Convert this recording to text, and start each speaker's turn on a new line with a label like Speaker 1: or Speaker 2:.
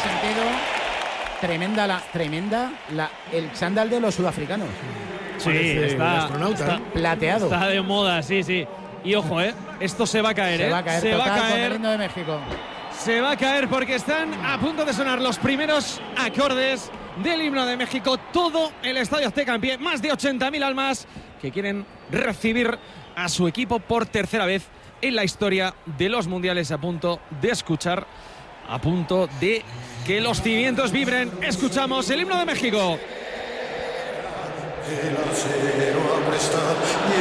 Speaker 1: sentido, tremenda el chándal de los sudafricanos.
Speaker 2: Sí, está
Speaker 1: plateado.
Speaker 2: Está de moda, sí. Y ojo, esto se va a caer,
Speaker 1: Se va a caer,
Speaker 2: se va a
Speaker 1: con
Speaker 2: caer.
Speaker 1: el himno de México.
Speaker 2: Se va a caer porque están a punto de sonar los primeros acordes del himno de México. Todo el Estadio Azteca en pie, más de 80.000 almas que quieren recibir a su equipo por tercera vez en la historia de los mundiales, a punto de escuchar, a punto de que los cimientos vibren. Escuchamos el himno de México.
Speaker 3: El acero a prestar.